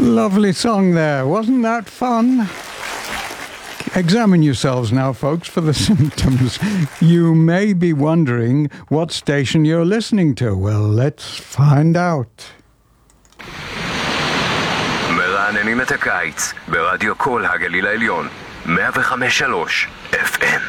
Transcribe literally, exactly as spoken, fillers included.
Lovely song there. Wasn't that fun? Examine yourselves now, folks, for the symptoms. You may be wondering what station you're listening to. Well, let's find out. מרעננים את הקיץ ברדיו כל הגליל העליון מאה וחמש שלוש אף אם